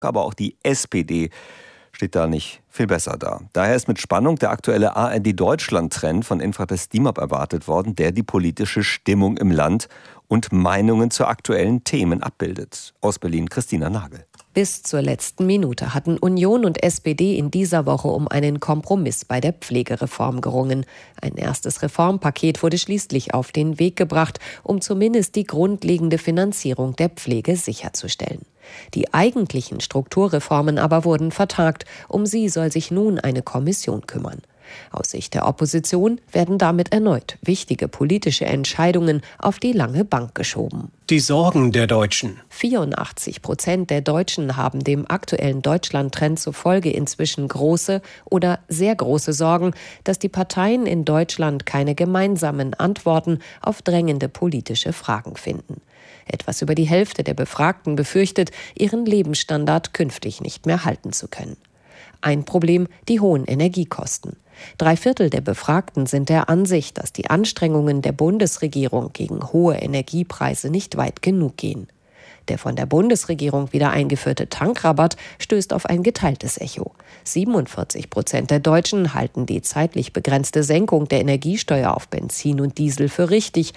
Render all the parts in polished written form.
aber auch die SPD steht da nicht viel besser da. Daher ist mit Spannung der aktuelle ARD-Deutschland-Trend von Infratest DIMAP erwartet worden, der die politische Stimmung im Land und Meinungen zu aktuellen Themen abbildet. Aus Berlin Christina Nagel. Bis zur letzten Minute hatten Union und SPD in dieser Woche um einen Kompromiss bei der Pflegereform gerungen. Ein erstes Reformpaket wurde schließlich auf den Weg gebracht, um zumindest die grundlegende Finanzierung der Pflege sicherzustellen. Die eigentlichen Strukturreformen aber wurden vertagt. Um sie soll sich nun eine Kommission kümmern. Aus Sicht der Opposition werden damit erneut wichtige politische Entscheidungen auf die lange Bank geschoben. Die Sorgen der Deutschen. 84% der Deutschen haben dem aktuellen Deutschland-Trend zufolge inzwischen große oder sehr große Sorgen, dass die Parteien in Deutschland keine gemeinsamen Antworten auf drängende politische Fragen finden. Etwas über die Hälfte der Befragten befürchtet, ihren Lebensstandard künftig nicht mehr halten zu können. Ein Problem: die hohen Energiekosten. 3/4 der Befragten sind der Ansicht, dass die Anstrengungen der Bundesregierung gegen hohe Energiepreise nicht weit genug gehen. Der von der Bundesregierung wieder eingeführte Tankrabatt stößt auf ein geteiltes Echo. 47% der Deutschen halten die zeitlich begrenzte Senkung der Energiesteuer auf Benzin und Diesel für richtig,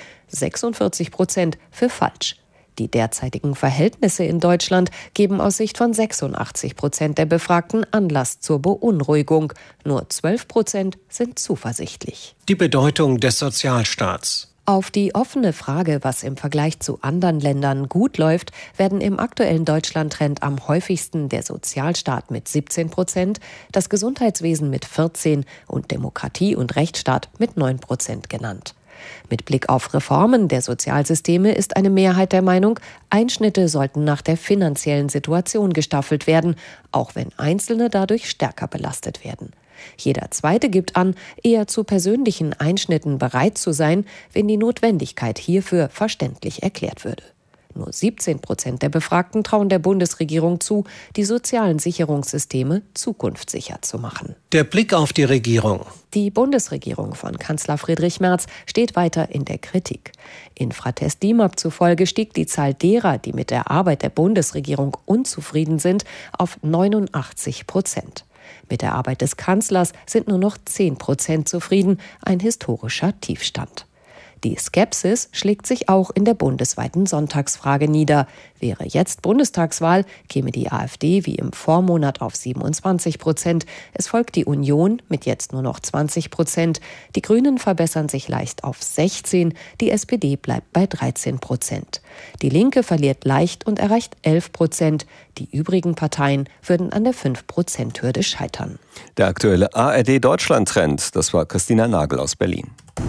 46% für falsch. Die derzeitigen Verhältnisse in Deutschland geben aus Sicht von 86% der Befragten Anlass zur Beunruhigung. Nur 12% sind zuversichtlich. Die Bedeutung des Sozialstaats. Auf die offene Frage, was im Vergleich zu anderen Ländern gut läuft, werden im aktuellen Deutschland-Trend am häufigsten der Sozialstaat mit 17%, das Gesundheitswesen mit 14% und Demokratie und Rechtsstaat mit 9% genannt. Mit Blick auf Reformen der Sozialsysteme ist eine Mehrheit der Meinung, Einschnitte sollten nach der finanziellen Situation gestaffelt werden, auch wenn Einzelne dadurch stärker belastet werden. Jeder Zweite gibt an, eher zu persönlichen Einschnitten bereit zu sein, wenn die Notwendigkeit hierfür verständlich erklärt würde. Nur 17% der Befragten trauen der Bundesregierung zu, die sozialen Sicherungssysteme zukunftssicher zu machen. Der Blick auf die Regierung. Die Bundesregierung von Kanzler Friedrich Merz steht weiter in der Kritik. Infratest DIMAP zufolge stieg die Zahl derer, die mit der Arbeit der Bundesregierung unzufrieden sind, auf 89%. Mit der Arbeit des Kanzlers sind nur noch 10% zufrieden, ein historischer Tiefstand. Die Skepsis schlägt sich auch in der bundesweiten Sonntagsfrage nieder. Wäre jetzt Bundestagswahl, käme die AfD wie im Vormonat auf 27%. Es folgt die Union mit jetzt nur noch 20%. Die Grünen verbessern sich leicht auf 16%. Die SPD bleibt bei 13%. Die Linke verliert leicht und erreicht 11%. Die übrigen Parteien würden an der 5%-Hürde scheitern. Der aktuelle ARD-Deutschland-Trend, das war Christina Nagel aus Berlin.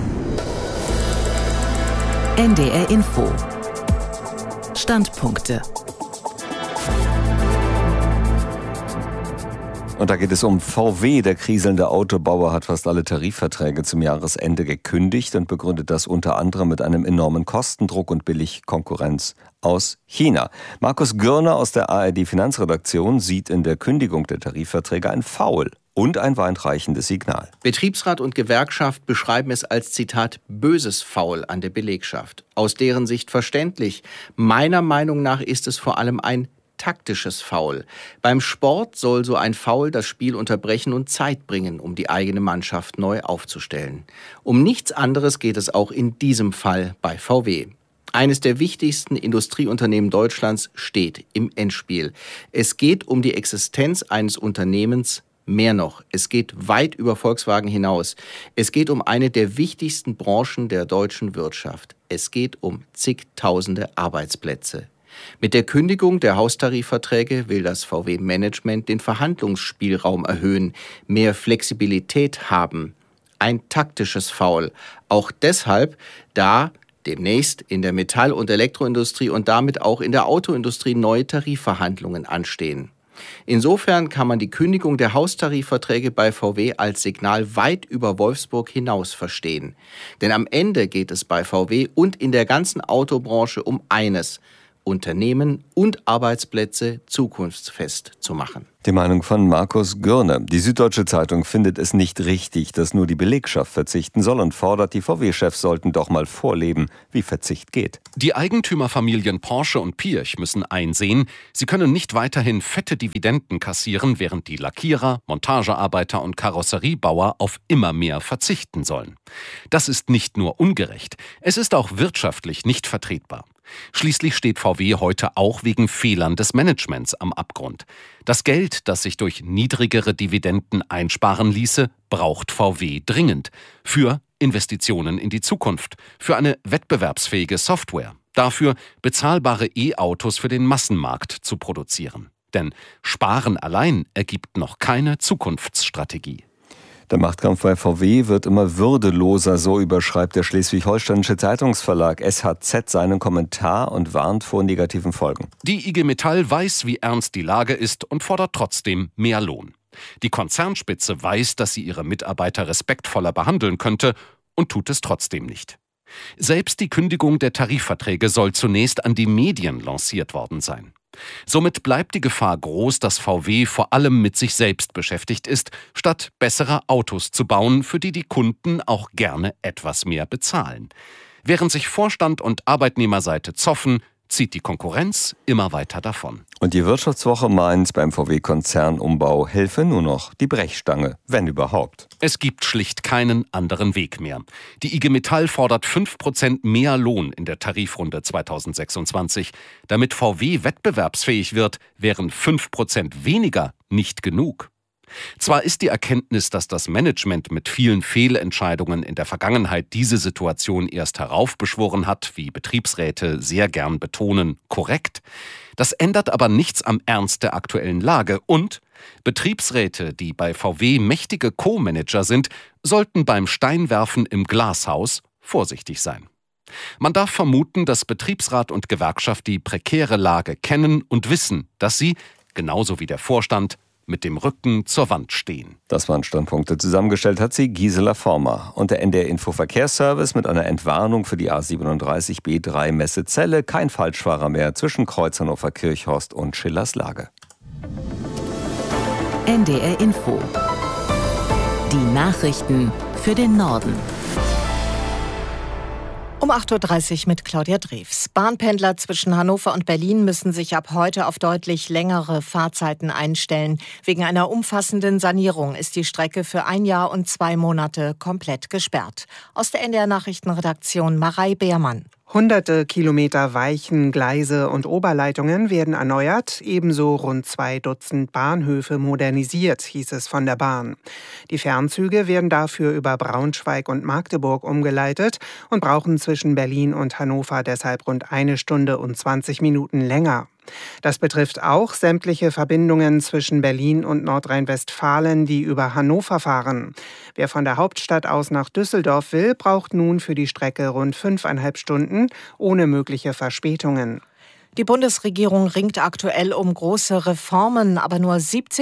NDR Info. Standpunkte. Und da geht es um VW. Der kriselnde Autobauer hat fast alle Tarifverträge zum Jahresende gekündigt und begründet das unter anderem mit einem enormen Kostendruck und Billigkonkurrenz aus China. Markus Gürner aus der ARD-Finanzredaktion sieht in der Kündigung der Tarifverträge ein Foul und ein weitreichendes Signal. Betriebsrat und Gewerkschaft beschreiben es als, Zitat, böses Foul an der Belegschaft. Aus deren Sicht verständlich. Meiner Meinung nach ist es vor allem ein taktisches Foul. Beim Sport soll so ein Foul das Spiel unterbrechen und Zeit bringen, um die eigene Mannschaft neu aufzustellen. Um nichts anderes geht es auch in diesem Fall bei VW. Eines der wichtigsten Industrieunternehmen Deutschlands steht im Endspiel. Es geht um die Existenz eines Unternehmens. Mehr noch, es geht weit über Volkswagen hinaus. Es geht um eine der wichtigsten Branchen der deutschen Wirtschaft. Es geht um zigtausende Arbeitsplätze. Mit der Kündigung der Haustarifverträge will das VW-Management den Verhandlungsspielraum erhöhen, mehr Flexibilität haben. Ein taktisches Foul. Auch deshalb, da demnächst in der Metall- und Elektroindustrie und damit auch in der Autoindustrie neue Tarifverhandlungen anstehen. Insofern kann man die Kündigung der Haustarifverträge bei VW als Signal weit über Wolfsburg hinaus verstehen. Denn am Ende geht es bei VW und in der ganzen Autobranche um eines: Unternehmen und Arbeitsplätze zukunftsfest zu machen. Die Meinung von Markus Gürne. Die Süddeutsche Zeitung findet es nicht richtig, dass nur die Belegschaft verzichten soll und fordert, die VW-Chefs sollten doch mal vorleben, wie Verzicht geht. Die Eigentümerfamilien Porsche und Pirch müssen einsehen, sie können nicht weiterhin fette Dividenden kassieren, während die Lackierer, Montagearbeiter und Karosseriebauer auf immer mehr verzichten sollen. Das ist nicht nur ungerecht, es ist auch wirtschaftlich nicht vertretbar. Schließlich steht VW heute auch wegen Fehlern des Managements am Abgrund. Das Geld, das sich durch niedrigere Dividenden einsparen ließe, braucht VW dringend. Für Investitionen in die Zukunft, für eine wettbewerbsfähige Software, dafür bezahlbare E-Autos für den Massenmarkt zu produzieren. Denn Sparen allein ergibt noch keine Zukunftsstrategie. Der Machtkampf bei VW wird immer würdeloser, so überschreibt der Schleswig-Holsteinische Zeitungsverlag SHZ seinen Kommentar und warnt vor negativen Folgen. Die IG Metall weiß, wie ernst die Lage ist und fordert trotzdem mehr Lohn. Die Konzernspitze weiß, dass sie ihre Mitarbeiter respektvoller behandeln könnte und tut es trotzdem nicht. Selbst die Kündigung der Tarifverträge soll zunächst an die Medien lanciert worden sein. Somit bleibt die Gefahr groß, dass VW vor allem mit sich selbst beschäftigt ist, statt bessere Autos zu bauen, für die die Kunden auch gerne etwas mehr bezahlen. Während sich Vorstand und Arbeitnehmerseite zoffen, zieht die Konkurrenz immer weiter davon. Und die Wirtschaftswoche meint, beim VW-Konzernumbau helfe nur noch die Brechstange, wenn überhaupt. Es gibt schlicht keinen anderen Weg mehr. Die IG Metall fordert 5% mehr Lohn in der Tarifrunde 2026. Damit VW wettbewerbsfähig wird, wären 5% weniger nicht genug. Zwar ist die Erkenntnis, dass das Management mit vielen Fehlentscheidungen in der Vergangenheit diese Situation erst heraufbeschworen hat, wie Betriebsräte sehr gern betonen, korrekt. Das ändert aber nichts am Ernst der aktuellen Lage und Betriebsräte, die bei VW mächtige Co-Manager sind, sollten beim Steinwerfen im Glashaus vorsichtig sein. Man darf vermuten, dass Betriebsrat und Gewerkschaft die prekäre Lage kennen und wissen, dass sie, genauso wie der Vorstand, mit dem Rücken zur Wand stehen. Das waren Standpunkte. Zusammengestellt hat sie Gisela Former. Und der NDR Info Verkehrsservice mit einer Entwarnung für die A37 B3 Messezelle. Kein Falschfahrer mehr zwischen Kreuz Hannover Kirchhorst und Schillerslage. NDR Info. Die Nachrichten für den Norden. Um 8.30 Uhr mit Claudia Drews. Bahnpendler zwischen Hannover und Berlin müssen sich ab heute auf deutlich längere Fahrzeiten einstellen. Wegen einer umfassenden Sanierung ist die Strecke für 1 Jahr und 2 Monate komplett gesperrt. Aus der NDR Nachrichtenredaktion Marei Beermann. Hunderte Kilometer Weichen, Gleise und Oberleitungen werden erneuert, ebenso rund 2 Dutzend Bahnhöfe modernisiert, hieß es von der Bahn. Die Fernzüge werden dafür über Braunschweig und Magdeburg umgeleitet und brauchen zwischen Berlin und Hannover deshalb rund 1 Stunde und 20 Minuten länger. Das betrifft auch sämtliche Verbindungen zwischen Berlin und Nordrhein-Westfalen, die über Hannover fahren. Wer von der Hauptstadt aus nach Düsseldorf will, braucht nun für die Strecke rund 5,5 Stunden ohne mögliche Verspätungen. Die Bundesregierung ringt aktuell um große Reformen, aber nur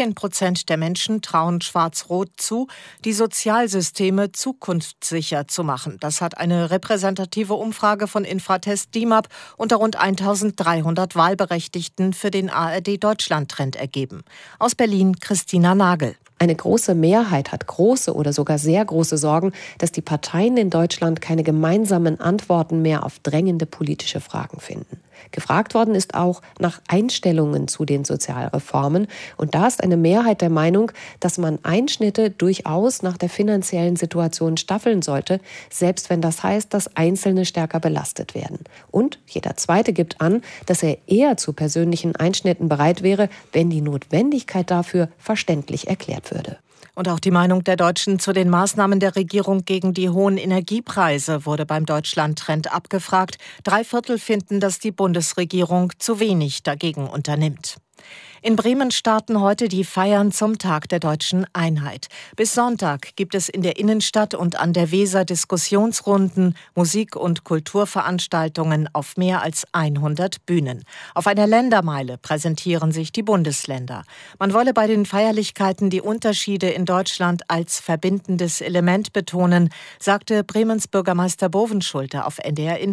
17% der Menschen trauen Schwarz-Rot zu, die Sozialsysteme zukunftssicher zu machen. Das hat eine repräsentative Umfrage von Infratest DIMAP unter rund 1.300 Wahlberechtigten für den ARD-Deutschland-Trend ergeben. Aus Berlin Christina Nagel. Eine große Mehrheit hat große oder sogar sehr große Sorgen, dass die Parteien in Deutschland keine gemeinsamen Antworten mehr auf drängende politische Fragen finden. Gefragt worden ist auch nach Einstellungen zu den Sozialreformen. Und da ist eine Mehrheit der Meinung, dass man Einschnitte durchaus nach der finanziellen Situation staffeln sollte, selbst wenn das heißt, dass Einzelne stärker belastet werden. Und jeder Zweite gibt an, dass er eher zu persönlichen Einschnitten bereit wäre, wenn die Notwendigkeit dafür verständlich erklärt würde. Und auch die Meinung der Deutschen zu den Maßnahmen der Regierung gegen die hohen Energiepreise wurde beim Deutschland-Trend abgefragt. 3/4 finden, dass die Bundesregierung zu wenig dagegen unternimmt. In Bremen starten heute die Feiern zum Tag der deutschen Einheit. Bis Sonntag gibt es in der Innenstadt und an der Weser Diskussionsrunden, Musik- und Kulturveranstaltungen auf mehr als 100 Bühnen. Auf einer Ländermeile präsentieren sich die Bundesländer. Man wolle bei den Feierlichkeiten die Unterschiede in Deutschland als verbindendes Element betonen, sagte Bremens Bürgermeister Bovenschulte auf NDR Info.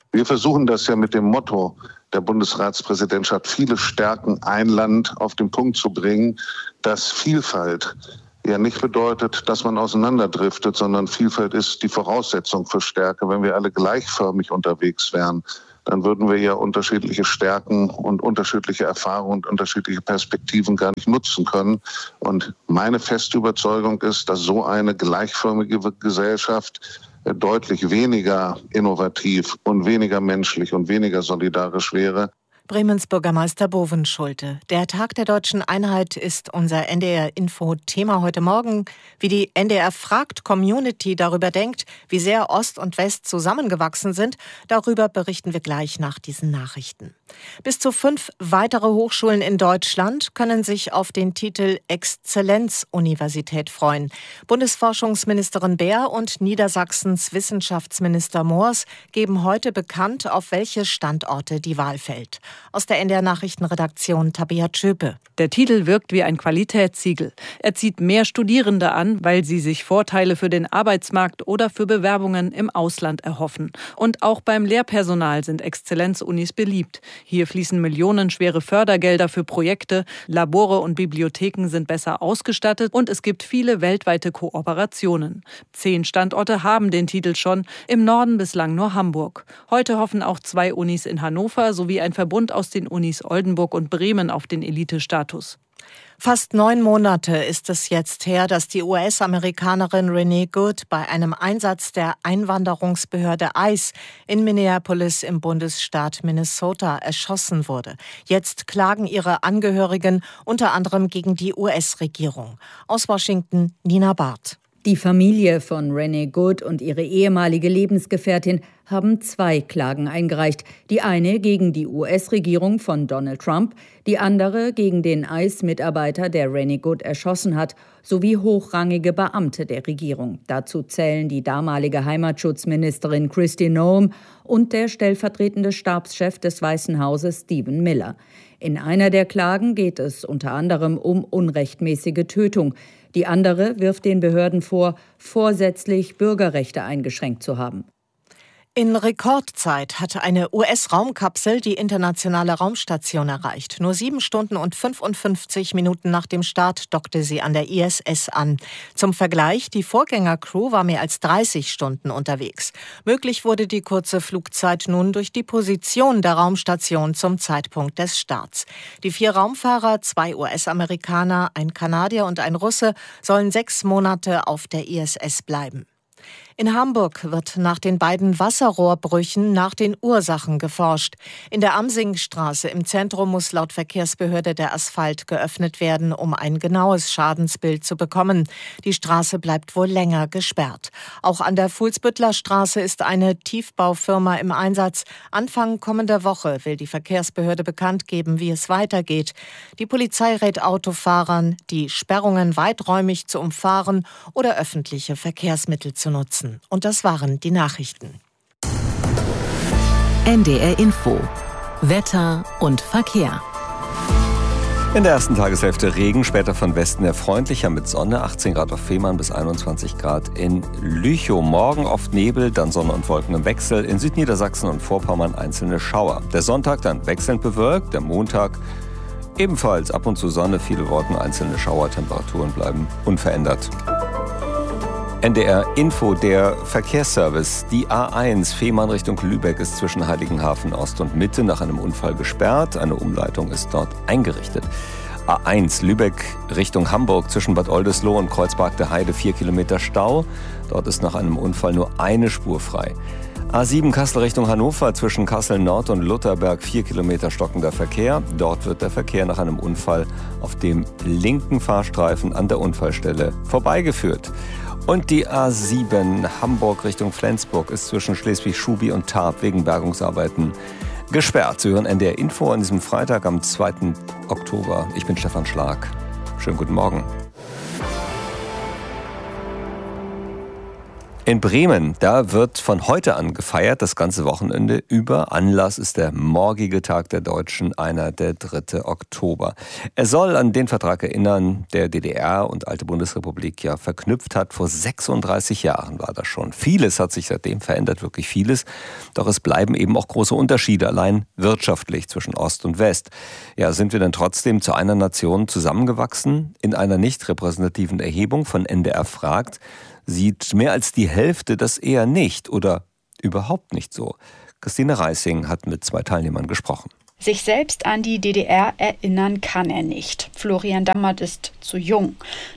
Wir versuchen das ja mit dem Motto der Bundesratspräsidentschaft, viele Stärken, ein Land auf den Punkt zu bringen, dass Vielfalt ja nicht bedeutet, dass man auseinanderdriftet, sondern Vielfalt ist die Voraussetzung für Stärke. Wenn wir alle gleichförmig unterwegs wären, dann würden wir ja unterschiedliche Stärken und unterschiedliche Erfahrungen und unterschiedliche Perspektiven gar nicht nutzen können. Und meine feste Überzeugung ist, dass so eine gleichförmige Gesellschaft deutlich weniger innovativ und weniger menschlich und weniger solidarisch wäre. Bremens Bürgermeister Bovenschulte. Der Tag der Deutschen Einheit ist unser NDR-Info-Thema heute Morgen. Wie die NDR-Fragt-Community darüber denkt, wie sehr Ost und West zusammengewachsen sind, darüber berichten wir gleich nach diesen Nachrichten. Bis zu 5 weitere Hochschulen in Deutschland können sich auf den Titel Exzellenzuniversität freuen. Bundesforschungsministerin Baer und Niedersachsens Wissenschaftsminister Moors geben heute bekannt, auf welche Standorte die Wahl fällt. Aus der NDR-Nachrichtenredaktion Tabea Tschöpe. Der Titel wirkt wie ein Qualitätssiegel. Er zieht mehr Studierende an, weil sie sich Vorteile für den Arbeitsmarkt oder für Bewerbungen im Ausland erhoffen. Und auch beim Lehrpersonal sind Exzellenzunis beliebt. Hier fließen millionenschwere Fördergelder für Projekte, Labore und Bibliotheken sind besser ausgestattet und es gibt viele weltweite Kooperationen. 10 Standorte haben den Titel schon, im Norden bislang nur Hamburg. Heute hoffen auch 2 Unis in Hannover sowie ein Verbund aus den Unis Oldenburg und Bremen auf den Elite-Status. Fast 9 Monate ist es jetzt her, dass die US-Amerikanerin Renee Good bei einem Einsatz der Einwanderungsbehörde ICE in Minneapolis im Bundesstaat Minnesota erschossen wurde. Jetzt klagen ihre Angehörigen unter anderem gegen die US-Regierung. Aus Washington Nina Barth. Die Familie von Renee Good und ihre ehemalige Lebensgefährtin haben 2 Klagen eingereicht. Die eine gegen die US-Regierung von Donald Trump, die andere gegen den ICE-Mitarbeiter, der Renee Good erschossen hat, sowie hochrangige Beamte der Regierung. Dazu zählen die damalige Heimatschutzministerin Kristi Noem und der stellvertretende Stabschef des Weißen Hauses Stephen Miller. In einer der Klagen geht es unter anderem um unrechtmäßige Tötung. Die andere wirft den Behörden vor, vorsätzlich Bürgerrechte eingeschränkt zu haben. In Rekordzeit hatte eine US-Raumkapsel die internationale Raumstation erreicht. Nur 7 Stunden und 55 Minuten nach dem Start dockte sie an der ISS an. Zum Vergleich, die Vorgängercrew war mehr als 30 Stunden unterwegs. Möglich wurde die kurze Flugzeit nun durch die Position der Raumstation zum Zeitpunkt des Starts. Die 4 Raumfahrer, 2 US-Amerikaner, ein Kanadier und ein Russe, sollen 6 Monate auf der ISS bleiben. In Hamburg wird nach den beiden Wasserrohrbrüchen nach den Ursachen geforscht. In der Amsingstraße im Zentrum muss laut Verkehrsbehörde der Asphalt geöffnet werden, um ein genaues Schadensbild zu bekommen. Die Straße bleibt wohl länger gesperrt. Auch an der Fuhlsbüttler Straße ist eine Tiefbaufirma im Einsatz. Anfang kommender Woche will die Verkehrsbehörde bekannt geben, wie es weitergeht. Die Polizei rät Autofahrern, die Sperrungen weiträumig zu umfahren oder öffentliche Verkehrsmittel zu nutzen. Und das waren die Nachrichten. NDR Info. Wetter und Verkehr. In der ersten Tageshälfte Regen, später von Westen her freundlicher mit Sonne, 18 Grad auf Fehmarn bis 21 Grad in Lüchow. Morgen oft Nebel, dann Sonne und Wolken im Wechsel. In Südniedersachsen und Vorpommern einzelne Schauer. Der Sonntag dann wechselnd bewölkt, der Montag ebenfalls ab und zu Sonne, viele Wolken, einzelne Schauer. Temperaturen bleiben unverändert. NDR Info, der Verkehrsservice. Die A1 Fehmarn Richtung Lübeck ist zwischen Heiligenhafen Ost und Mitte nach einem Unfall gesperrt. Eine Umleitung ist dort eingerichtet. A1 Lübeck Richtung Hamburg zwischen Bad Oldesloe und Kreuzberg der Heide 4 Kilometer Stau. Dort ist nach einem Unfall nur eine Spur frei. A7 Kassel Richtung Hannover zwischen Kassel Nord und Lutherberg 4 Kilometer stockender Verkehr. Dort wird der Verkehr nach einem Unfall auf dem linken Fahrstreifen an der Unfallstelle vorbeigeführt. Und die A7 Hamburg Richtung Flensburg ist zwischen Schleswig-Schubi und Tarp wegen Bergungsarbeiten gesperrt. Sie hören NDR Info an diesem Freitag am 2. Oktober. Ich bin Stefan Schlag. Schönen guten Morgen. In Bremen, da wird von heute an gefeiert, das ganze Wochenende über. Anlass ist der morgige Tag der Deutschen, der 3. Oktober. Er soll an den Vertrag erinnern, der DDR und alte Bundesrepublik ja verknüpft hat. Vor 36 Jahren war das schon. Vieles hat sich seitdem verändert, wirklich vieles. Doch es bleiben eben auch große Unterschiede, allein wirtschaftlich zwischen Ost und West. Ja, sind wir denn trotzdem zu einer Nation zusammengewachsen? In einer nicht repräsentativen Erhebung von NDR fragt, sieht mehr als die Hälfte das eher nicht oder überhaupt nicht so. Christine Reissing hat mit 2 Teilnehmern gesprochen. Sich selbst an die DDR erinnern kann er nicht. Florian Dammert ist zu jung.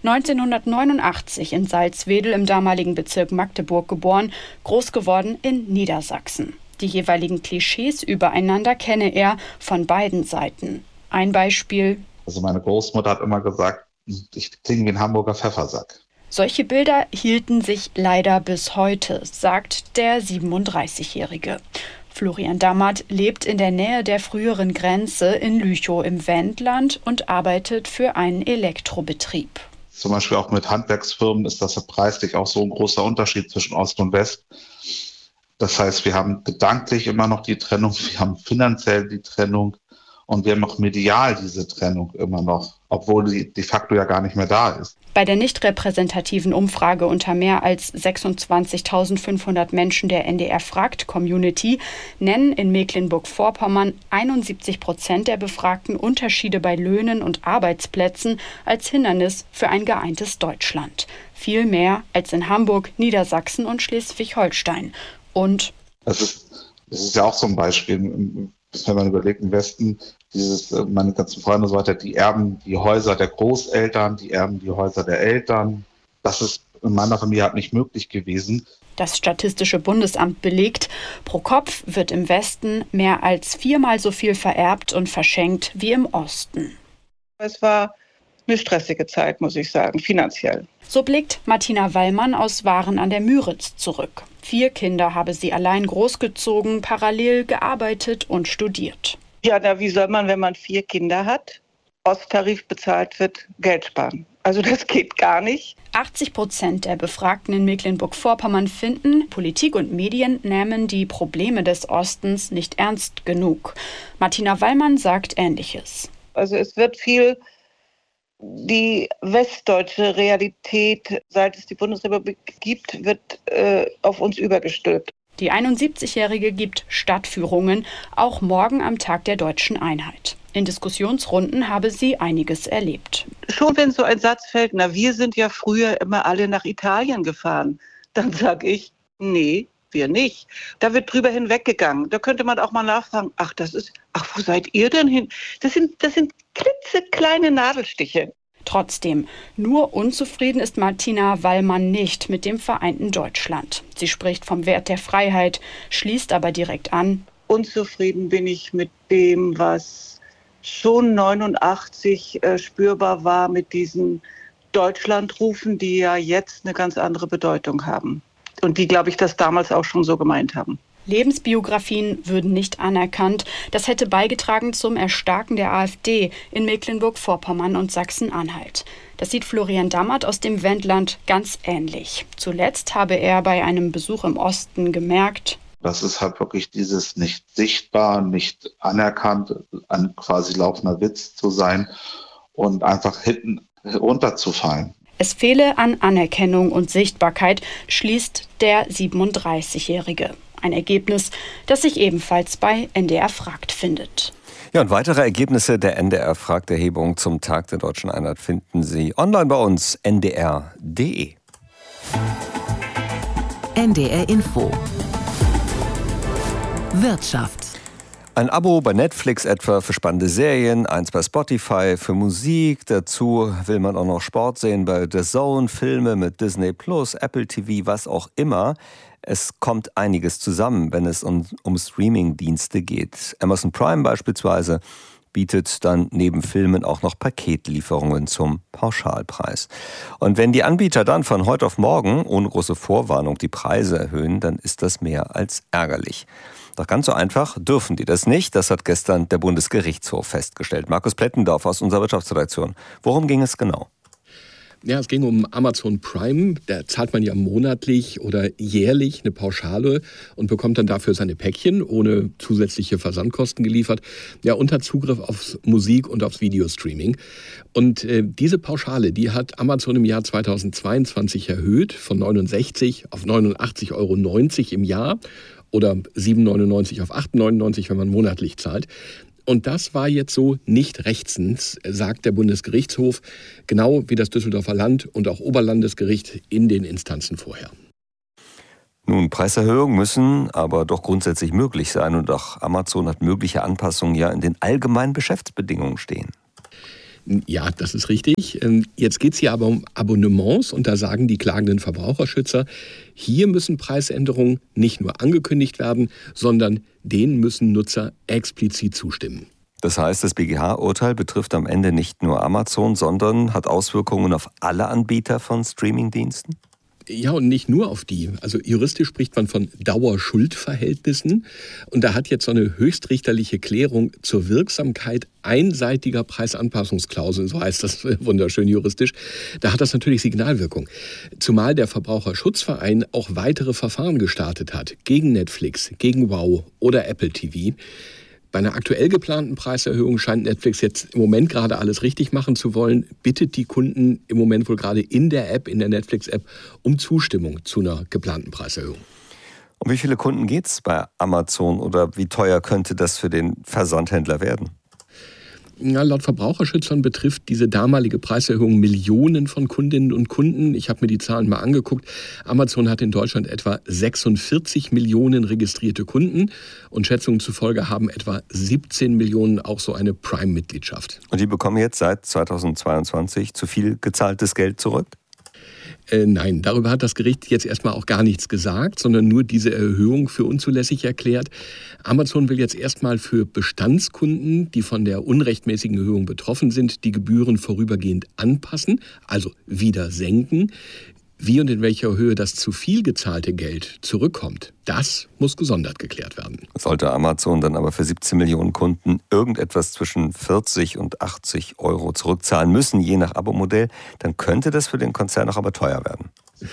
1989 in Salzwedel im damaligen Bezirk Magdeburg geboren, groß geworden in Niedersachsen. Die jeweiligen Klischees übereinander kenne er von beiden Seiten. Ein Beispiel. Also meine Großmutter hat immer gesagt, ich klinge wie ein Hamburger Pfeffersack. Solche Bilder hielten sich leider bis heute, sagt der 37-Jährige. Florian Dammert lebt in der Nähe der früheren Grenze in Lüchow im Wendland und arbeitet für einen Elektrobetrieb. Zum Beispiel auch mit Handwerksfirmen ist das preislich auch so ein großer Unterschied zwischen Ost und West. Das heißt, wir haben gedanklich immer noch die Trennung, wir haben finanziell die Trennung und wir haben auch medial diese Trennung immer noch, obwohl die de facto ja gar nicht mehr da ist. Bei der nicht repräsentativen Umfrage unter mehr als 26.500 Menschen der NDR-Fragt-Community nennen in Mecklenburg-Vorpommern 71% der Befragten Unterschiede bei Löhnen und Arbeitsplätzen als Hindernis für ein geeintes Deutschland. Viel mehr als in Hamburg, Niedersachsen und Schleswig-Holstein. Und das ist ja auch so ein Beispiel, wenn man überlegt, im Westen, meine ganzen Freunde und so weiter, die erben die Häuser der Großeltern, die erben die Häuser der Eltern. Das ist in meiner Familie halt nicht möglich gewesen. Das Statistische Bundesamt belegt, pro Kopf wird im Westen mehr als 4-mal so viel vererbt und verschenkt wie im Osten. Es war eine stressige Zeit, muss ich sagen, finanziell. So blickt Martina Wallmann aus Waren an der Müritz zurück. 4 Kinder habe sie allein großgezogen, parallel gearbeitet und studiert. Ja, wie soll man, wenn man 4 Kinder hat, Osttarif bezahlt wird, Geld sparen? Also das geht gar nicht. 80% der Befragten in Mecklenburg-Vorpommern finden, Politik und Medien nehmen die Probleme des Ostens nicht ernst genug. Martina Wallmann sagt Ähnliches. Also es wird viel die westdeutsche Realität, seit es die Bundesrepublik gibt, wird auf uns übergestülpt. Die 71-Jährige gibt Stadtführungen, auch morgen am Tag der Deutschen Einheit. In Diskussionsrunden habe sie einiges erlebt. Schon wenn so ein Satz fällt, wir sind ja früher immer alle nach Italien gefahren, dann sage ich, nee, wir nicht. Da wird drüber hinweggegangen. Da könnte man auch mal nachfragen, wo seid ihr denn hin? Das sind klitzekleine Nadelstiche. Trotzdem, nur unzufrieden ist Martina Wallmann nicht mit dem vereinten Deutschland. Sie spricht vom Wert der Freiheit, schließt aber direkt an. Unzufrieden bin ich mit dem, was schon 89 spürbar war mit diesen Deutschlandrufen, die ja jetzt eine ganz andere Bedeutung haben. Und die, glaube ich, das damals auch schon so gemeint haben. Lebensbiografien würden nicht anerkannt. Das hätte beigetragen zum Erstarken der AfD in Mecklenburg-Vorpommern und Sachsen-Anhalt. Das sieht Florian Dammert aus dem Wendland ganz ähnlich. Zuletzt habe er bei einem Besuch im Osten gemerkt, das ist halt wirklich dieses nicht sichtbar, nicht anerkannt, ein quasi laufender Witz zu sein und einfach hinten runterzufallen. Es fehle an Anerkennung und Sichtbarkeit, schließt der 37-Jährige. Ein Ergebnis, das sich ebenfalls bei NDR Fragt findet. Ja, und weitere Ergebnisse der NDR Fragt-Erhebung zum Tag der Deutschen Einheit finden Sie online bei uns ndr.de. NDR Info. Wirtschaft. Ein Abo bei Netflix etwa für spannende Serien, eins bei Spotify für Musik. Dazu will man auch noch Sport sehen bei The Zone, Filme mit Disney Plus, Apple TV, was auch immer. Es kommt einiges zusammen, wenn es um Streaming-Dienste geht. Amazon Prime beispielsweise bietet dann neben Filmen auch noch Paketlieferungen zum Pauschalpreis. Und wenn die Anbieter dann von heute auf morgen ohne große Vorwarnung die Preise erhöhen, dann ist das mehr als ärgerlich. Doch ganz so einfach dürfen die das nicht. Das hat gestern der Bundesgerichtshof festgestellt. Markus Plettendorf aus unserer Wirtschaftsredaktion. Worum ging es genau? Ja, es ging um Amazon Prime. Da zahlt man ja monatlich oder jährlich eine Pauschale und bekommt dann dafür seine Päckchen ohne zusätzliche Versandkosten geliefert. Ja, und hat Zugriff auf Musik und aufs Videostreaming. Und diese Pauschale, die hat Amazon im Jahr 2022 erhöht von 69 auf 89,90 € im Jahr oder 7,99 auf 8,99, wenn man monatlich zahlt. Und das war jetzt so nicht rechtens, sagt der Bundesgerichtshof, genau wie das Düsseldorfer Land und auch Oberlandesgericht in den Instanzen vorher. Nun, Preiserhöhungen müssen aber doch grundsätzlich möglich sein und auch Amazon hat mögliche Anpassungen ja in den allgemeinen Geschäftsbedingungen stehen. Ja, das ist richtig. Jetzt geht es hier aber um Abonnements und da sagen die klagenden Verbraucherschützer, hier müssen Preisänderungen nicht nur angekündigt werden, sondern denen müssen Nutzer explizit zustimmen. Das heißt, das BGH-Urteil betrifft am Ende nicht nur Amazon, sondern hat Auswirkungen auf alle Anbieter von Streamingdiensten? Ja, und nicht nur auf die. Also juristisch spricht man von Dauerschuldverhältnissen. Und da hat jetzt so eine höchstrichterliche Klärung zur Wirksamkeit einseitiger Preisanpassungsklauseln, so heißt das wunderschön juristisch, da hat das natürlich Signalwirkung. Zumal der Verbraucherschutzverein auch weitere Verfahren gestartet hat. Gegen Netflix, gegen Wow oder Apple TV. Bei einer aktuell geplanten Preiserhöhung scheint Netflix jetzt im Moment gerade alles richtig machen zu wollen, bittet die Kunden im Moment wohl gerade in der App, in der Netflix-App, um Zustimmung zu einer geplanten Preiserhöhung. Um wie viele Kunden geht es bei Amazon oder wie teuer könnte das für den Versandhändler werden? Ja, laut Verbraucherschützern betrifft diese damalige Preiserhöhung Millionen von Kundinnen und Kunden. Ich habe mir die Zahlen mal angeguckt. Amazon hat in Deutschland etwa 46 Millionen registrierte Kunden und Schätzungen zufolge haben etwa 17 Millionen auch so eine Prime-Mitgliedschaft. Und die bekommen jetzt seit 2022 zu viel gezahltes Geld zurück? Nein, darüber hat das Gericht jetzt erstmal auch gar nichts gesagt, sondern nur diese Erhöhung für unzulässig erklärt. Amazon will jetzt erstmal für Bestandskunden, die von der unrechtmäßigen Erhöhung betroffen sind, die Gebühren vorübergehend anpassen, also wieder senken. Wie und in welcher Höhe das zu viel gezahlte Geld zurückkommt, das muss gesondert geklärt werden. Sollte Amazon dann aber für 17 Millionen Kunden irgendetwas zwischen 40 und 80 € zurückzahlen müssen, je nach Abo-Modell, dann könnte das für den Konzern auch aber teuer werden.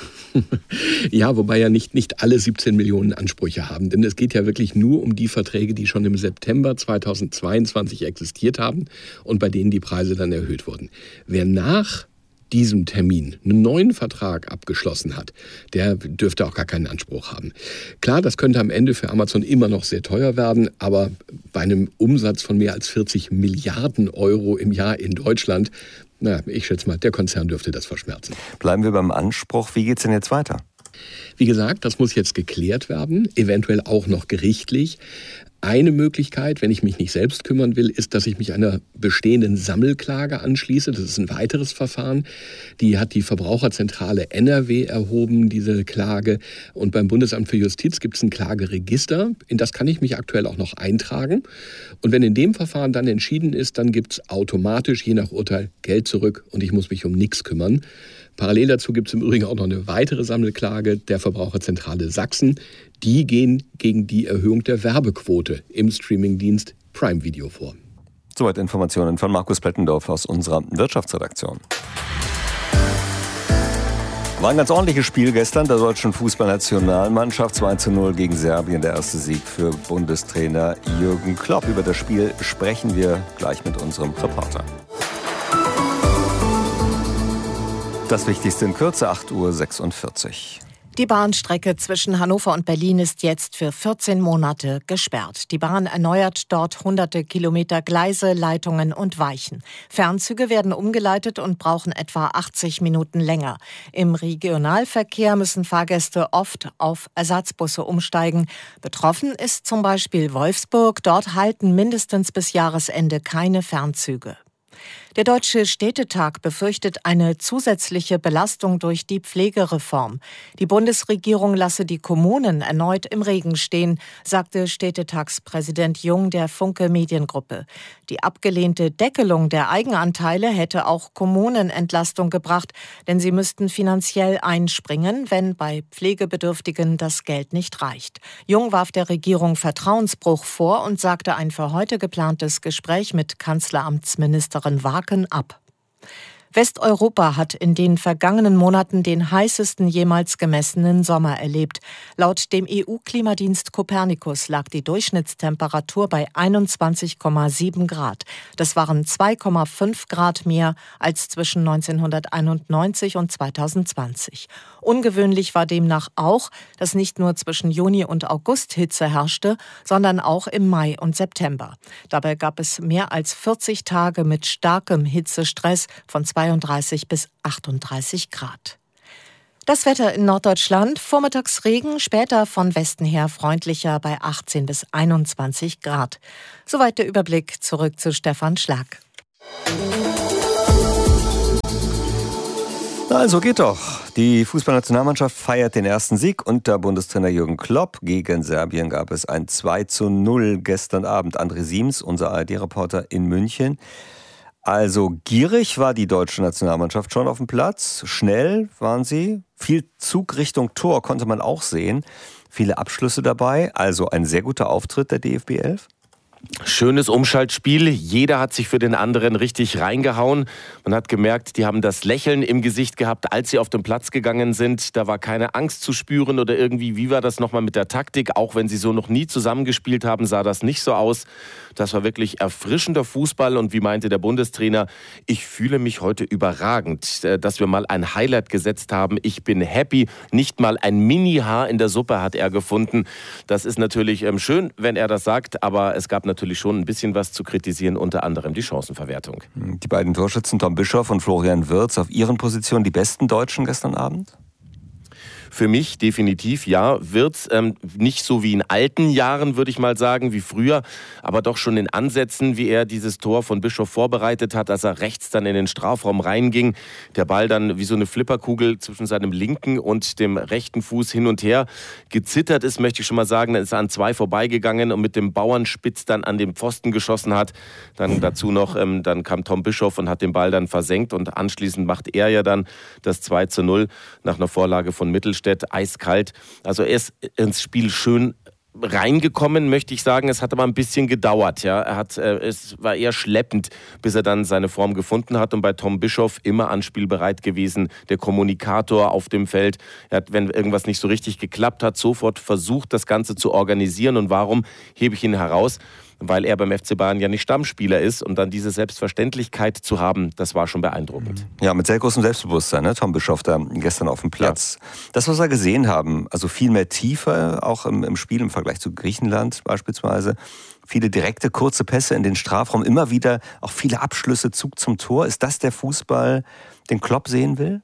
Ja, wobei ja nicht alle 17 Millionen Ansprüche haben. Denn es geht ja wirklich nur um die Verträge, die schon im September 2022 existiert haben und bei denen die Preise dann erhöht wurden. Wer nach diesem Termin einen neuen Vertrag abgeschlossen hat, der dürfte auch gar keinen Anspruch haben. Klar, das könnte am Ende für Amazon immer noch sehr teuer werden, aber bei einem Umsatz von mehr als 40 Milliarden € im Jahr in Deutschland, ich schätze mal, der Konzern dürfte das verschmerzen. Bleiben wir beim Anspruch. Wie geht's denn jetzt weiter? Wie gesagt, das muss jetzt geklärt werden, eventuell auch noch gerichtlich. Eine Möglichkeit, wenn ich mich nicht selbst kümmern will, ist, dass ich mich einer bestehenden Sammelklage anschließe. Das ist ein weiteres Verfahren. Die hat die Verbraucherzentrale NRW erhoben, diese Klage. Und beim Bundesamt für Justiz gibt es ein Klageregister. In das kann ich mich aktuell auch noch eintragen. Und wenn in dem Verfahren dann entschieden ist, dann gibt es automatisch, je nach Urteil, Geld zurück und ich muss mich um nichts kümmern. Parallel dazu gibt es im Übrigen auch noch eine weitere Sammelklage der Verbraucherzentrale Sachsen. Die gehen gegen die Erhöhung der Werbequote im Streamingdienst Prime Video vor. Soweit Informationen von Markus Plettendorf aus unserer Wirtschaftsredaktion. War ein ganz ordentliches Spiel gestern der deutschen Fußballnationalmannschaft. 2:0 gegen Serbien, der erste Sieg für Bundestrainer Jürgen Klopp. Über das Spiel sprechen wir gleich mit unserem Reporter. Das Wichtigste in Kürze, 8:46 Uhr. Die Bahnstrecke zwischen Hannover und Berlin ist jetzt für 14 Monate gesperrt. Die Bahn erneuert dort hunderte Kilometer Gleise, Leitungen und Weichen. Fernzüge werden umgeleitet und brauchen etwa 80 Minuten länger. Im Regionalverkehr müssen Fahrgäste oft auf Ersatzbusse umsteigen. Betroffen ist zum Beispiel Wolfsburg. Dort halten mindestens bis Jahresende keine Fernzüge. Der Deutsche Städtetag befürchtet eine zusätzliche Belastung durch die Pflegereform. Die Bundesregierung lasse die Kommunen erneut im Regen stehen, sagte Städtetagspräsident Jung der Funke Mediengruppe. Die abgelehnte Deckelung der Eigenanteile hätte auch Kommunen Entlastung gebracht, denn sie müssten finanziell einspringen, wenn bei Pflegebedürftigen das Geld nicht reicht. Jung warf der Regierung Vertrauensbruch vor und sagte ein für heute geplantes Gespräch mit Kanzleramtsministerin Wagen ab. Westeuropa hat in den vergangenen Monaten den heißesten jemals gemessenen Sommer erlebt. Laut dem EU-Klimadienst Copernicus lag die Durchschnittstemperatur bei 21,7 Grad. Das waren 2,5 Grad mehr als zwischen 1991 und 2020. Ungewöhnlich war demnach auch, dass nicht nur zwischen Juni und August Hitze herrschte, sondern auch im Mai und September. Dabei gab es mehr als 40 Tage mit starkem Hitzestress von 32 bis 38 Grad. Das Wetter in Norddeutschland, vormittags Regen, später von Westen her freundlicher bei 18 bis 21 Grad. Soweit der Überblick, zurück zu Stefan Schlag. Also geht doch. Die Fußballnationalmannschaft feiert den ersten Sieg unter Bundestrainer Jürgen Klopp. Gegen Serbien gab es ein 2:0 gestern Abend. André Siems, unser ARD-Reporter in München. Also gierig war die deutsche Nationalmannschaft schon auf dem Platz. Schnell waren sie. Viel Zug Richtung Tor konnte man auch sehen. Viele Abschlüsse dabei. Also ein sehr guter Auftritt der DFB 11. Schönes Umschaltspiel. Jeder hat sich für den anderen richtig reingehauen. Man hat gemerkt, die haben das Lächeln im Gesicht gehabt, als sie auf den Platz gegangen sind. Da war keine Angst zu spüren oder irgendwie, wie war das nochmal mit der Taktik? Auch wenn sie so noch nie zusammengespielt haben, sah das nicht so aus. Das war wirklich erfrischender Fußball. Und wie meinte der Bundestrainer, ich fühle mich heute überragend, dass wir mal ein Highlight gesetzt haben. Ich bin happy. Nicht mal ein Mini-Haar in der Suppe hat er gefunden. Das ist natürlich schön, wenn er das sagt, aber es gab natürlich schon ein bisschen was zu kritisieren, unter anderem die Chancenverwertung. Die beiden Torschützen Tom Bischoff und Florian Wirtz auf ihren Positionen die besten Deutschen gestern Abend? Für mich definitiv, ja. Wirtz nicht so wie in alten Jahren, würde ich mal sagen, wie früher, aber doch schon in Ansätzen, wie er dieses Tor von Bischoff vorbereitet hat, als er rechts dann in den Strafraum reinging. Der Ball dann wie so eine Flipperkugel zwischen seinem linken und dem rechten Fuß hin und her gezittert ist, möchte ich schon mal sagen. Dann ist er an zwei vorbeigegangen und mit dem Bauernspitz dann an den Pfosten geschossen hat. Dann dazu noch, dann kam Tom Bischoff und hat den Ball dann versenkt und anschließend macht er ja dann das 2:0 nach einer Vorlage von Mittelstädt. Eiskalt. Also er ist ins Spiel schön reingekommen, möchte ich sagen. Es hat aber ein bisschen gedauert. Ja. Es war eher schleppend, bis er dann seine Form gefunden hat. Und bei Tom Bischoff immer anspielbereit gewesen. Der Kommunikator auf dem Feld. Er hat, wenn irgendwas nicht so richtig geklappt hat, sofort versucht, das Ganze zu organisieren. Und warum hebe ich ihn heraus? Weil er beim FC Bayern ja nicht Stammspieler ist und dann diese Selbstverständlichkeit zu haben, das war schon beeindruckend. Ja, mit sehr großem Selbstbewusstsein, ne? Tom Bischoff da gestern auf dem Platz. Ja. Das, was wir gesehen haben, also viel mehr Tiefe, auch im Spiel im Vergleich zu Griechenland beispielsweise, viele direkte, kurze Pässe in den Strafraum, immer wieder auch viele Abschlüsse, Zug zum Tor. Ist das der Fußball, den Klopp sehen will?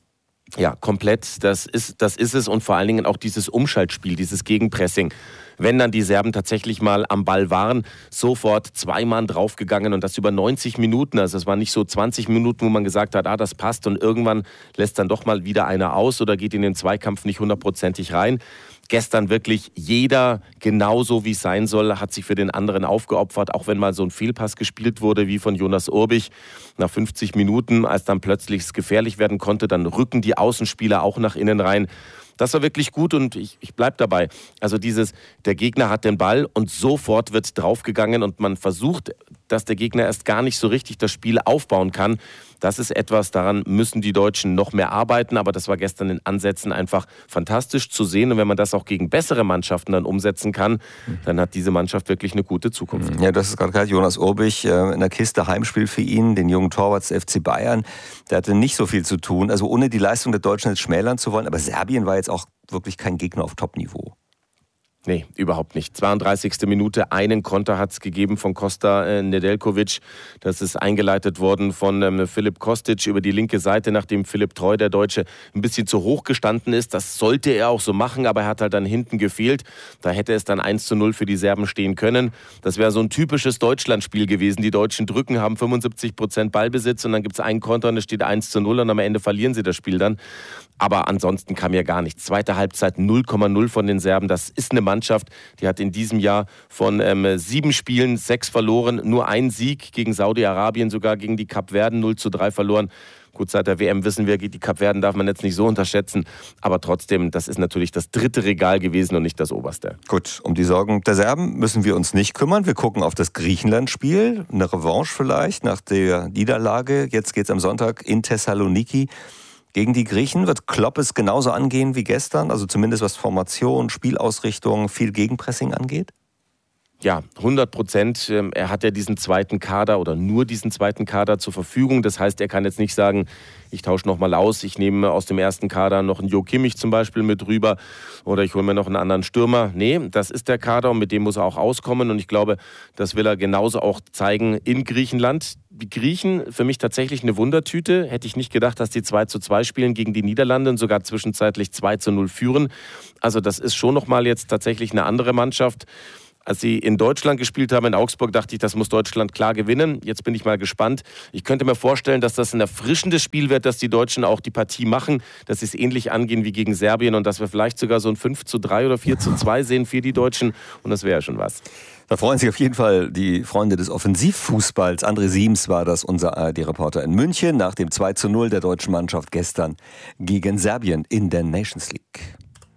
Ja, komplett. Das ist es und vor allen Dingen auch dieses Umschaltspiel, dieses Gegenpressing. Wenn dann die Serben tatsächlich mal am Ball waren, sofort 2 Mann draufgegangen und das über 90 Minuten. Also es waren nicht so 20 Minuten, wo man gesagt hat, das passt und irgendwann lässt dann doch mal wieder einer aus oder geht in den Zweikampf nicht 100%ig rein. Gestern wirklich jeder, genauso wie es sein soll, hat sich für den anderen aufgeopfert, auch wenn mal so ein Fehlpass gespielt wurde, wie von Jonas Urbich. Nach 50 Minuten, als dann plötzlich es gefährlich werden konnte, dann rücken die Außenspieler auch nach innen rein. Das war wirklich gut und ich bleibe dabei. Also der Gegner hat den Ball und sofort wird draufgegangen und man versucht, dass der Gegner erst gar nicht so richtig das Spiel aufbauen kann. Das ist etwas, daran müssen die Deutschen noch mehr arbeiten, aber das war gestern in Ansätzen einfach fantastisch zu sehen. Und wenn man das auch gegen bessere Mannschaften dann umsetzen kann, dann hat diese Mannschaft wirklich eine gute Zukunft. Ja, das ist gerade Jonas Urbich in der Kiste, Heimspiel für ihn, den jungen Torwart des FC Bayern. Der hatte nicht so viel zu tun, also ohne die Leistung der Deutschen jetzt schmälern zu wollen, aber Serbien war jetzt auch wirklich kein Gegner auf Top-Niveau. Nee, überhaupt nicht. 32. Minute, einen Konter hat es gegeben von Kosta Nedeljkovic. Das ist eingeleitet worden von Filip Kostic über die linke Seite, nachdem Philipp Treu, der Deutsche, ein bisschen zu hoch gestanden ist. Das sollte er auch so machen, aber er hat halt dann hinten gefehlt. Da hätte es dann 1:0 für die Serben stehen können. Das wäre so ein typisches Deutschlandspiel gewesen. Die Deutschen drücken, haben 75% Ballbesitz und dann gibt es einen Konter und es steht 1:0 und am Ende verlieren sie das Spiel dann. Aber ansonsten kam ja gar nichts. Zweite Halbzeit 0,0 von den Serben. Das ist eine Mannschaft, die hat in diesem Jahr von 7 Spielen 6 verloren. Nur ein Sieg gegen Saudi-Arabien, sogar gegen die Kapverden 0:3 verloren. Gut, seit der WM wissen wir, die Kapverden darf man jetzt nicht so unterschätzen. Aber trotzdem, das ist natürlich das dritte Regal gewesen und nicht das oberste. Gut, um die Sorgen der Serben müssen wir uns nicht kümmern. Wir gucken auf das Griechenland-Spiel. Eine Revanche vielleicht nach der Niederlage. Jetzt geht es am Sonntag in Thessaloniki gegen die Griechen. Wird Klopp es genauso angehen wie gestern? Also zumindest was Formation, Spielausrichtung, viel Gegenpressing angeht? Ja, 100%. Er hat ja diesen zweiten Kader oder nur diesen zweiten Kader zur Verfügung. Das heißt, er kann jetzt nicht sagen, ich tausche nochmal aus, ich nehme aus dem ersten Kader noch einen Jo Kimmich zum Beispiel mit rüber oder ich hole mir noch einen anderen Stürmer. Nee, das ist der Kader und mit dem muss er auch auskommen. Und ich glaube, das will er genauso auch zeigen in Griechenland. Die Griechen, für mich tatsächlich eine Wundertüte. Hätte ich nicht gedacht, dass die 2:2 spielen gegen die Niederlande und sogar zwischenzeitlich 2:0 führen. Also das ist schon nochmal jetzt tatsächlich eine andere Mannschaft. Als sie in Deutschland gespielt haben, in Augsburg, dachte ich, das muss Deutschland klar gewinnen. Jetzt bin ich mal gespannt. Ich könnte mir vorstellen, dass das ein erfrischendes Spiel wird, dass die Deutschen auch die Partie machen, dass sie es ähnlich angehen wie gegen Serbien und dass wir vielleicht sogar so ein 5:3 oder 4:2 sehen für die Deutschen. Und das wäre ja schon was. Da freuen sich auf jeden Fall die Freunde des Offensivfußballs. André Siems war das, unser ARD-Reporter in München, nach dem 2:0 der deutschen Mannschaft gestern gegen Serbien in der Nations League.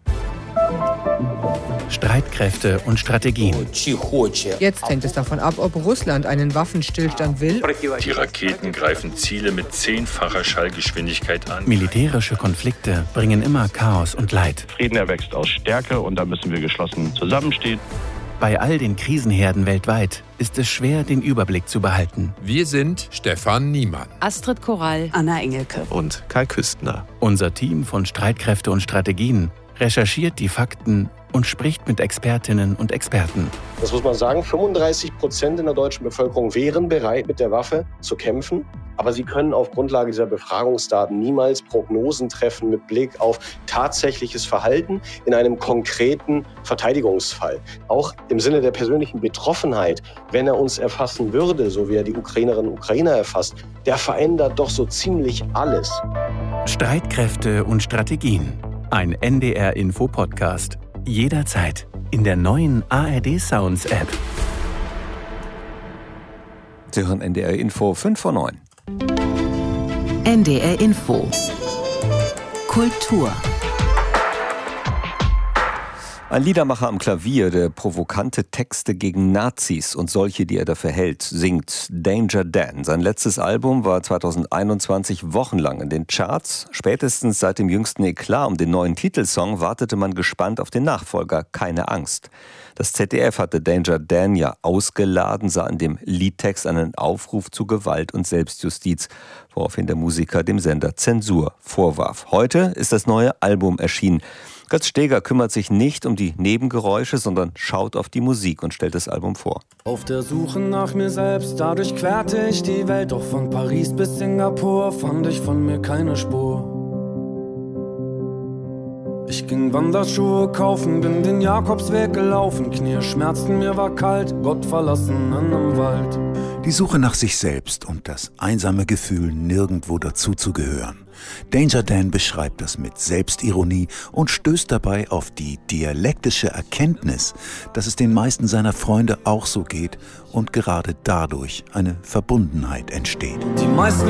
Streitkräfte und Strategien. Jetzt hängt es davon ab, ob Russland einen Waffenstillstand will. Die Raketen greifen Ziele mit 10-facher Schallgeschwindigkeit an. Militärische Konflikte bringen immer Chaos und Leid. Frieden erwächst aus Stärke und da müssen wir geschlossen zusammenstehen. Bei all den Krisenherden weltweit ist es schwer, den Überblick zu behalten. Wir sind Stefan Niemann, Astrid Korall, Anna Engelke und Kai Küstner. Unser Team von Streitkräfte und Strategien recherchiert die Fakten und spricht mit Expertinnen und Experten. Das muss man sagen, 35% in der deutschen Bevölkerung wären bereit, mit der Waffe zu kämpfen. Aber sie können auf Grundlage dieser Befragungsdaten niemals Prognosen treffen mit Blick auf tatsächliches Verhalten in einem konkreten Verteidigungsfall. Auch im Sinne der persönlichen Betroffenheit, wenn er uns erfassen würde, so wie er die Ukrainerinnen und Ukrainer erfasst, der verändert doch so ziemlich alles. Streitkräfte und Strategien. Ein NDR-Info-Podcast. Jederzeit in der neuen ARD Sounds App. Sie hören NDR Info 5 vor 9. NDR Info. Kultur. Ein Liedermacher am Klavier, der provokante Texte gegen Nazis und solche, die er dafür hält, singt. Danger Dan. Sein letztes Album war 2021 wochenlang in den Charts. Spätestens seit dem jüngsten Eklat um den neuen Titelsong wartete man gespannt auf den Nachfolger Keine Angst. Das ZDF hatte Danger Dan ja ausgeladen, sah in dem Liedtext einen Aufruf zu Gewalt und Selbstjustiz, woraufhin der Musiker dem Sender Zensur vorwarf. Heute ist das neue Album erschienen. Götz Steger kümmert sich nicht um die Nebengeräusche, sondern schaut auf die Musik und stellt das Album vor. Auf der Suche nach mir selbst, dadurch querte ich die Welt. Doch von Paris bis Singapur fand ich von mir keine Spur. Ich ging Wanderschuhe kaufen, bin den Jakobsweg gelaufen. Knie schmerzten, mir war kalt, Gott verlassen in einem Wald. Die Suche nach sich selbst und das einsame Gefühl, nirgendwo dazuzugehören. Danger Dan beschreibt das mit Selbstironie und stößt dabei auf die dialektische Erkenntnis, dass es den meisten seiner Freunde auch so geht und gerade dadurch eine Verbundenheit entsteht. Die meisten